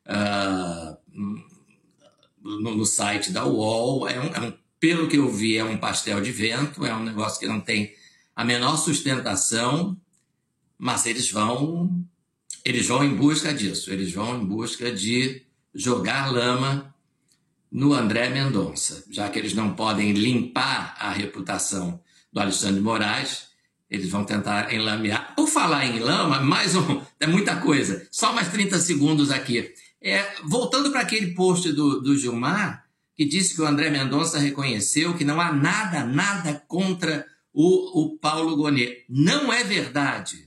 [SPEAKER 10] no site da UOL. Pelo que eu vi, é um pastel de vento, é um negócio que não tem a menor sustentação, mas eles vão em busca disso, eles vão em busca de jogar lama no André Mendonça, já que eles não podem limpar a reputação do Alexandre de Moraes, eles vão tentar enlamear. Por falar em lama, é muita coisa, só mais 30 segundos aqui. Voltando para aquele post do Gilmar, que disse que o André Mendonça reconheceu que não há nada contra o Paulo Gonet. Não é verdade.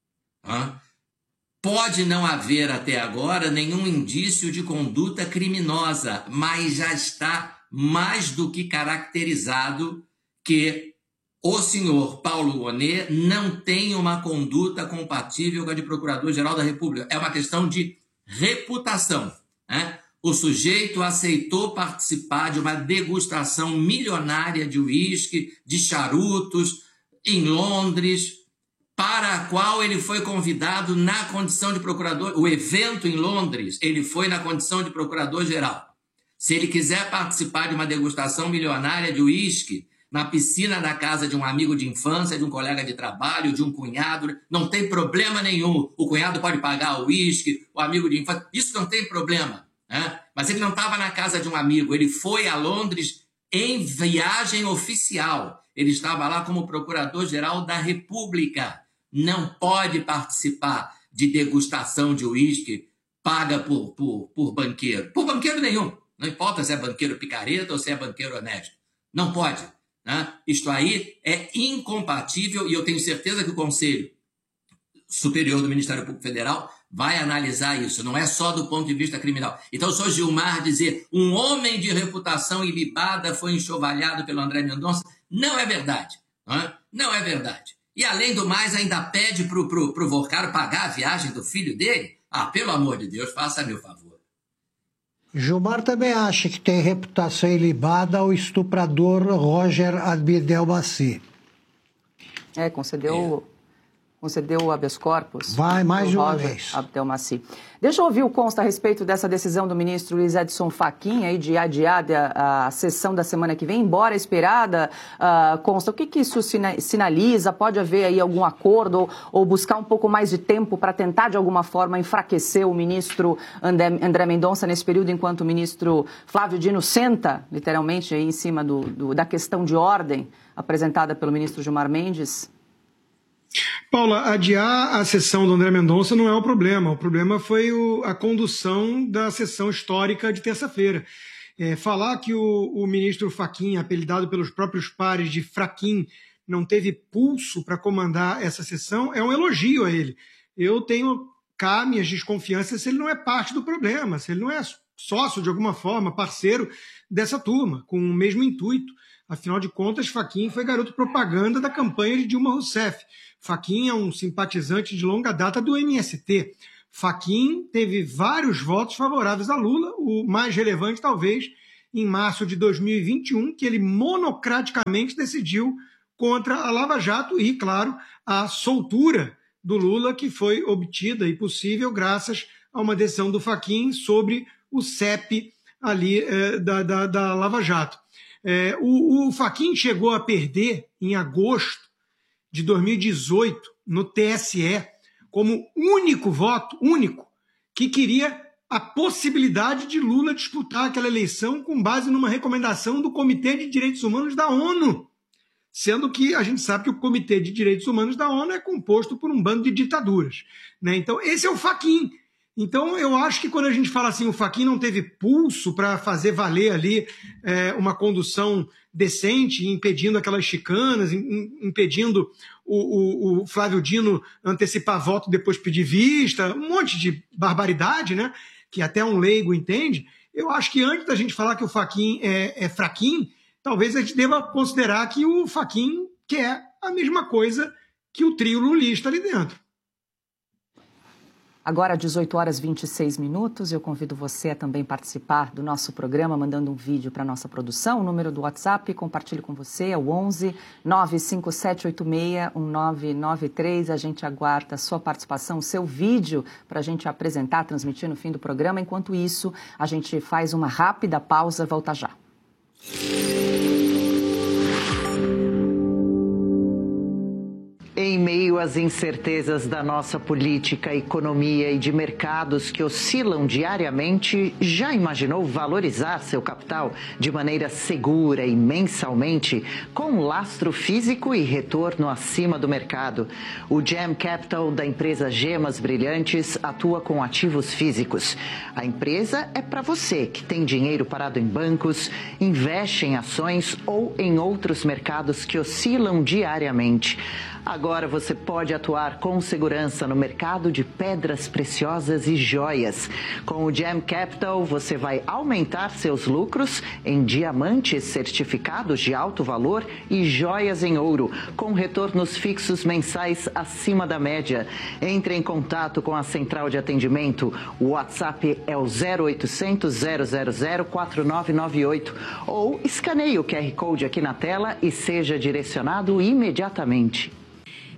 [SPEAKER 10] Pode não haver até agora nenhum indício de conduta criminosa, mas já está mais do que caracterizado que o senhor Paulo Gonet não tem uma conduta compatível com a de Procurador-Geral da República. É uma questão de reputação, né? O sujeito aceitou participar de uma degustação milionária de uísque, de charutos, em Londres, para a qual ele foi convidado na condição de procurador. O evento em Londres, ele foi na condição de procurador-geral. Se ele quiser participar de uma degustação milionária de uísque, na piscina da casa de um amigo de infância, de um colega de trabalho, de um cunhado. Não tem problema nenhum. O cunhado pode pagar o uísque, o amigo de infância. Isso não tem problema, né? Mas ele não estava na casa de um amigo. Ele foi a Londres em viagem oficial. Ele estava lá como procurador-geral da República. Não pode participar de degustação de uísque paga por banqueiro. Por banqueiro nenhum. Não importa se é banqueiro picareta ou se é banqueiro honesto. Não pode, né? Isto aí é incompatível e eu tenho certeza que o Conselho Superior do Ministério Público Federal vai analisar isso. Não é só do ponto de vista criminal. Então, o senhor Gilmar dizer um homem de reputação ilibada foi enxovalhado pelo André Mendonça, não é verdade. Né? Não é verdade. E, além do mais, ainda pede para o Vorcaro pagar a viagem do filho dele? Ah, pelo amor de Deus, faça-me o favor.
[SPEAKER 9] Gilmar também acha que tem reputação ilibada o estuprador Roger Abdelmaci.
[SPEAKER 4] Concedeu o habeas corpus.
[SPEAKER 9] Vai, mais uma vez.
[SPEAKER 4] Abdelmaci. Deixa eu ouvir o Consta a respeito dessa decisão do ministro Luiz Edson Fachin aí de adiar a sessão da semana que vem, embora esperada. Consta, o que isso sinaliza? Pode haver aí algum acordo ou buscar um pouco mais de tempo para tentar, de alguma forma, enfraquecer o ministro André Mendonça nesse período, enquanto o ministro Flávio Dino senta, literalmente, aí em cima da questão de ordem apresentada pelo ministro Gilmar Mendes?
[SPEAKER 6] Paula, adiar a sessão do André Mendonça não é o problema. O problema foi a condução da sessão histórica de terça-feira. Falar que o ministro Fachin, apelidado pelos próprios pares de Fraquim, não teve pulso para comandar essa sessão é um elogio a ele. Eu tenho cá minhas desconfianças se ele não é parte do problema, se ele não é sócio de alguma forma, parceiro dessa turma, com o mesmo intuito. Afinal de contas, Fachin foi garoto propaganda da campanha de Dilma Rousseff. Fachin é um simpatizante de longa data do MST. Fachin teve vários votos favoráveis a Lula, o mais relevante talvez em março de 2021, que ele monocraticamente decidiu contra a Lava Jato e, claro, a soltura do Lula, que foi obtida e possível graças a uma decisão do Fachin sobre o CEP ali da Lava Jato. O Fachin chegou a perder em agosto de 2018 no TSE como único voto, que queria a possibilidade de Lula disputar aquela eleição com base numa recomendação do Comitê de Direitos Humanos da ONU, sendo que a gente sabe que o Comitê de Direitos Humanos da ONU é composto por um bando de ditaduras, né? Então esse é o Fachin. Então, eu acho que quando a gente fala assim, o Fachin não teve pulso para fazer valer ali uma condução decente, impedindo aquelas chicanas, impedindo o Flávio Dino antecipar voto, depois pedir vista, um monte de barbaridade, né? Que até um leigo entende. Eu acho que antes da gente falar que o Fachin é fraquinho, talvez a gente deva considerar que o Fachin quer a mesma coisa que o trio lulista ali dentro.
[SPEAKER 4] Agora, 18h26, eu convido você a também participar do nosso programa, mandando um vídeo para a nossa produção. O número do WhatsApp, compartilho com você, é o 11 95786 1993. A gente aguarda a sua participação, o seu vídeo, para a gente apresentar, transmitir no fim do programa. Enquanto isso, a gente faz uma rápida pausa, volta já.
[SPEAKER 12] Em meio às incertezas da nossa política, economia e de mercados que oscilam diariamente, já imaginou valorizar seu capital de maneira segura e mensalmente, com lastro físico e retorno acima do mercado? O Gem Capital da empresa Gemas Brilhantes atua com ativos físicos. A empresa é para você que tem dinheiro parado em bancos, investe em ações ou em outros mercados que oscilam diariamente. Agora você pode atuar com segurança no mercado de pedras preciosas e joias. Com o Gem Capital, você vai aumentar seus lucros em diamantes certificados de alto valor e joias em ouro, com retornos fixos mensais acima da média. Entre em contato com a central de atendimento. O WhatsApp é o 0800 000 4998 ou escaneie o QR Code aqui na tela e seja direcionado imediatamente.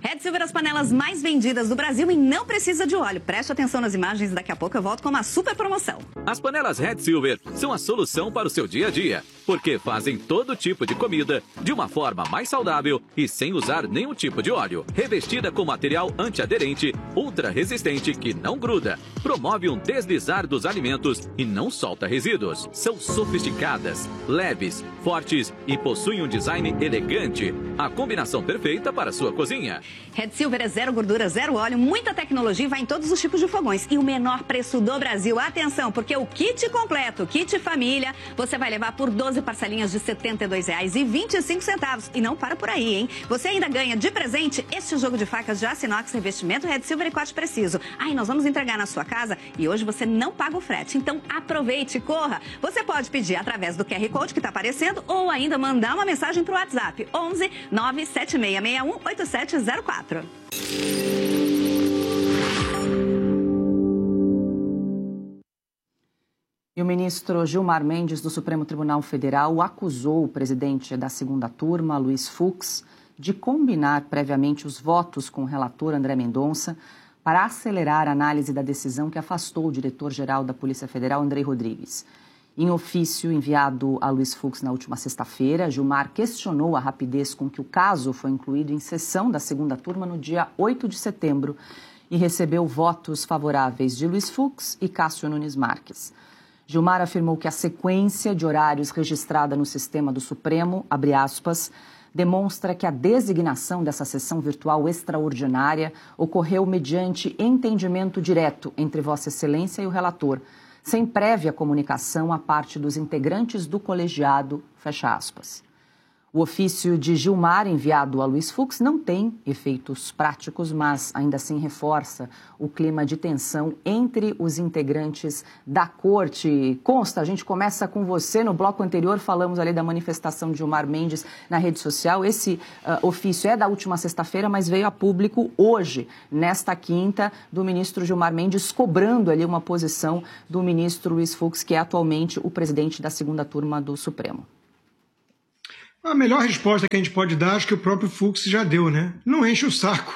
[SPEAKER 13] Red Silver, as panelas mais vendidas do Brasil e não precisa de óleo. Preste atenção nas imagens, daqui a pouco eu volto com uma super promoção.
[SPEAKER 14] As panelas Red Silver são a solução para o seu dia a dia, porque fazem todo tipo de comida de uma forma mais saudável e sem usar nenhum tipo de óleo. Revestida com material antiaderente, ultra resistente que não gruda, promove um deslizar dos alimentos e não solta resíduos. São sofisticadas, leves, fortes e possuem um design elegante. A combinação perfeita para a sua cozinha.
[SPEAKER 13] Red Silver é zero gordura, zero óleo, muita tecnologia e vai em todos os tipos de fogões. E o menor preço do Brasil. Atenção, porque o kit completo, kit família, você vai levar por 12 parcelinhas de R$ 72,25. E não para por aí, hein? Você ainda ganha de presente este jogo de facas de aço inox, revestimento Red Silver e corte preciso. Aí nós vamos entregar na sua casa e hoje você não paga o frete. Então aproveite e corra. Você pode pedir através do QR Code que está aparecendo ou ainda mandar uma mensagem para o WhatsApp 11 97661 8704.
[SPEAKER 4] E o ministro Gilmar Mendes, do Supremo Tribunal Federal, acusou o presidente da segunda turma, Luiz Fux, de combinar previamente os votos com o relator André Mendonça para acelerar a análise da decisão que afastou o diretor-geral da Polícia Federal, Andrei Rodrigues. Em ofício enviado a Luiz Fux na última sexta-feira, Gilmar questionou a rapidez com que o caso foi incluído em sessão da segunda turma no dia 8 de setembro e recebeu votos favoráveis de Luiz Fux e Cássio Nunes Marques. Gilmar afirmou que a sequência de horários registrada no sistema do Supremo, abre aspas, demonstra que a designação dessa sessão virtual extraordinária ocorreu mediante entendimento direto entre Vossa Excelência e o relator, sem prévia comunicação à parte dos integrantes do colegiado, fecha aspas. O ofício de Gilmar, enviado a Luiz Fux, não tem efeitos práticos, mas ainda assim reforça o clima de tensão entre os integrantes da corte. Consta, a gente começa com você. No bloco anterior falamos ali da manifestação de Gilmar Mendes na rede social. Esse ofício é da última sexta-feira, mas veio a público hoje, nesta quinta, do ministro Gilmar Mendes, cobrando ali uma posição do ministro Luiz Fux, que é atualmente o presidente da segunda turma do Supremo.
[SPEAKER 6] A melhor resposta que a gente pode dar, acho que o próprio Fux já deu, né? Não enche o saco.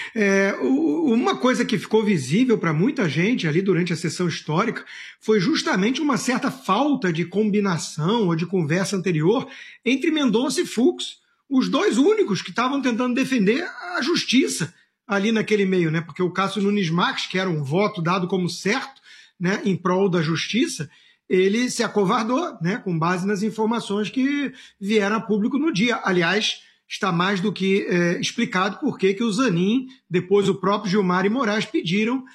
[SPEAKER 6] Uma coisa que ficou visível para muita gente ali durante a sessão histórica foi justamente uma certa falta de combinação ou de conversa anterior entre Mendonça e Fux, os dois únicos que estavam tentando defender a justiça ali naquele meio, né? Porque o Cássio Nunes Marques, que era um voto dado como certo, né, em prol da justiça, ele se acovardou, né, com base nas informações que vieram a público no dia. Aliás, está mais do que explicado por que o Zanin, depois o próprio Gilmar e Moraes pediram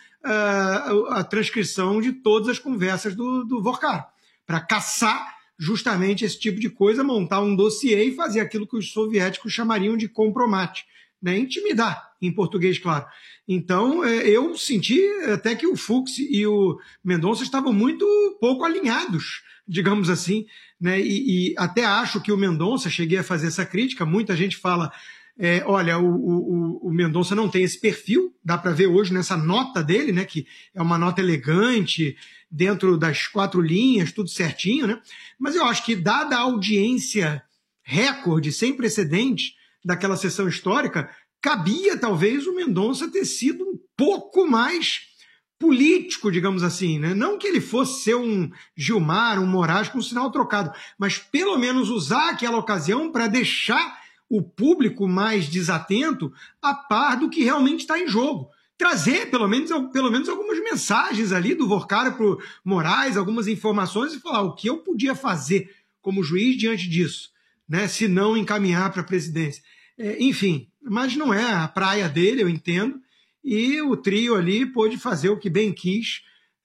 [SPEAKER 6] a transcrição de todas as conversas do Vorkar, para caçar justamente esse tipo de coisa, montar um dossiê e fazer aquilo que os soviéticos chamariam de compromate, né, intimidar, em português, claro. Então, eu senti até que o Fux e o Mendonça estavam muito pouco alinhados, digamos assim, né? E até acho que o Mendonça, cheguei a fazer essa crítica, muita gente fala, olha, o Mendonça não tem esse perfil, dá para ver hoje nessa nota dele, né, que é uma nota elegante, dentro das 4 linhas, tudo certinho, né? Mas eu acho que, dada a audiência recorde, sem precedentes, daquela sessão histórica, cabia talvez o Mendonça ter sido um pouco mais político, digamos assim, né? Não que ele fosse ser um Gilmar, um Moraes com um sinal trocado, mas pelo menos usar aquela ocasião para deixar o público mais desatento a par do que realmente está em jogo. Trazer pelo menos algumas mensagens ali do Vorkar para o Moraes, algumas informações e falar o que eu podia fazer como juiz diante disso, né? Se não encaminhar para a presidência. Enfim, mas não é a praia dele, eu entendo, e o trio ali pôde fazer o que bem quis.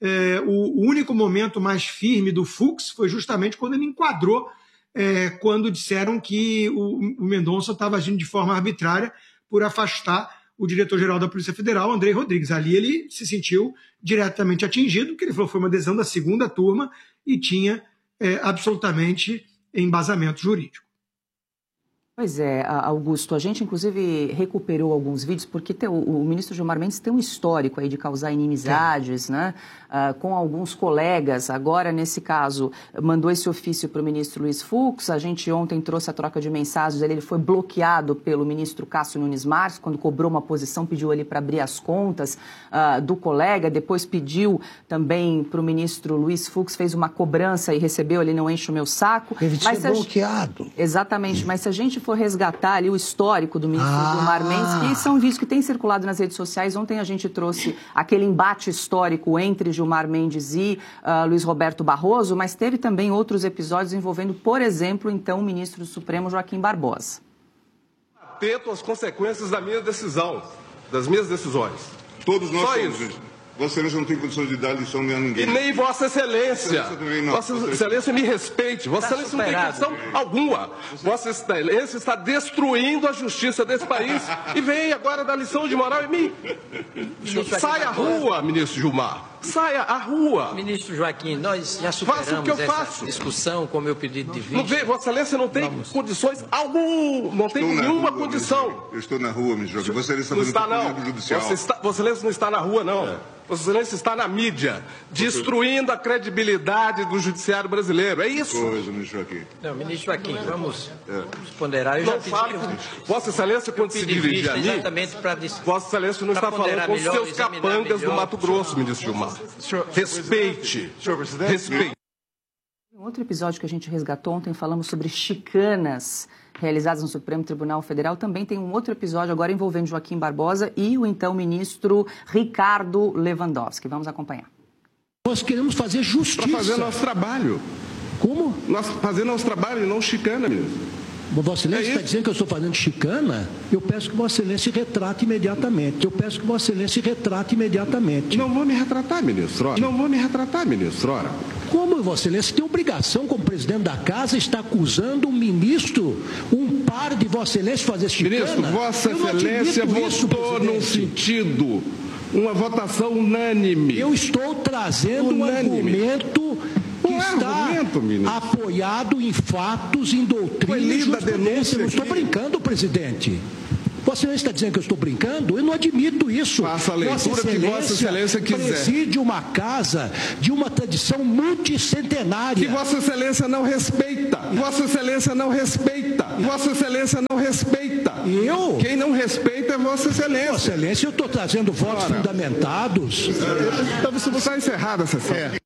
[SPEAKER 6] O único momento mais firme do Fux foi justamente quando ele enquadrou, quando disseram que o Mendonça estava agindo de forma arbitrária por afastar o diretor-geral da Polícia Federal, Andrei Rodrigues. Ali ele se sentiu diretamente atingido, porque ele falou que foi uma decisão da segunda turma e tinha absolutamente embasamento jurídico.
[SPEAKER 4] Pois é, Augusto, a gente inclusive recuperou alguns vídeos, porque o ministro Gilmar Mendes tem um histórico aí de causar inimizades, né, com alguns colegas. Agora, nesse caso, mandou esse ofício para o ministro Luiz Fux. A gente ontem trouxe a troca de mensagens, ele foi bloqueado pelo ministro Cássio Nunes Marques, quando cobrou uma posição, pediu ali para abrir as contas do colega, depois pediu também para o ministro Luiz Fux, fez uma cobrança e recebeu, ele não enche o meu saco.
[SPEAKER 9] Ele foi bloqueado.
[SPEAKER 4] Exatamente, mas se a gente for resgatar ali o histórico do ministro Gilmar Mendes, que são vídeos que têm circulado nas redes sociais. Ontem a gente trouxe aquele embate histórico entre Gilmar Mendes e Luiz Roberto Barroso, mas teve também outros episódios envolvendo, por exemplo, então, o ministro do Supremo, Joaquim Barbosa.
[SPEAKER 15] Atento às consequências da minha decisão, das minhas decisões.
[SPEAKER 7] Todos nós
[SPEAKER 15] só
[SPEAKER 7] somos,
[SPEAKER 15] isso.
[SPEAKER 7] Vossa Excelência não tem condições de dar lição a ninguém.
[SPEAKER 15] E nem Vossa Excelência. Vossa Excelência me respeite. Vossa Excelência não tem questão alguma. Vossa Excelência está destruindo a justiça desse país e vem agora dar lição de moral em mim. Saia à rua, ministro Gilmar. Saia à rua.
[SPEAKER 16] Ministro Joaquim, nós já superamos essa discussão com o meu pedido de vista.
[SPEAKER 15] Não vê, Vossa Excelência não tem condições alguma, não tem nenhuma condição.
[SPEAKER 7] Eu estou na rua, ministro Joaquim. Vossa Excelência está fazendo o poder judicial.
[SPEAKER 15] Vossa Excelência não está na rua, não. Vossa Excelência está na mídia, destruindo a credibilidade do judiciário brasileiro. É isso.
[SPEAKER 7] Ministro Joaquim.
[SPEAKER 16] Não, ministro Joaquim, vamos ponderar. Eu
[SPEAKER 15] não fale. Vossa Excelência, quando se dirigir a mim, Vossa Excelência não está falando com os seus capangas do Mato Grosso, ministro Gilmar. Respeite. Respeite.
[SPEAKER 4] Em outro episódio que a gente resgatou ontem, falamos sobre chicanas realizadas no Supremo Tribunal Federal. Também tem um outro episódio agora envolvendo Joaquim Barbosa e o então ministro Ricardo Lewandowski. Vamos acompanhar.
[SPEAKER 17] Nós queremos fazer justiça.
[SPEAKER 15] Para fazer nosso trabalho.
[SPEAKER 17] Como?
[SPEAKER 15] Nós fazer nosso trabalho e não chicana, ministro.
[SPEAKER 17] Vossa Excelência está dizendo que eu estou fazendo chicana? Eu peço que Vossa Excelência retrate imediatamente.
[SPEAKER 15] Não vou me retratar, ministro. Ora. Não vou me retratar, ministro. Ora.
[SPEAKER 17] Como Vossa Excelência tem obrigação, como presidente da Casa, está acusando um ministro, um par de Vossa Excelência fazer chicana?
[SPEAKER 15] Ministro, Vossa Excelência votou num sentido, uma votação unânime.
[SPEAKER 17] Eu estou trazendo um argumento que está apoiado em fatos, em doutrina e jurisprudência. Eu não estou brincando, presidente. Vossa Excelência está dizendo que eu estou brincando? Eu não admito isso.
[SPEAKER 15] Faça a leitura que Vossa Excelência quiser.
[SPEAKER 17] Preside uma casa de uma tradição multicentenária.
[SPEAKER 15] Que Vossa Excelência não respeita. Vossa Excelência não respeita. Vossa Excelência não respeita.
[SPEAKER 17] Eu?
[SPEAKER 15] Quem não respeita é Vossa Excelência.
[SPEAKER 17] Vossa Excelência, eu estou trazendo votos fundamentados.
[SPEAKER 15] Então, você está encerrada essa sessão.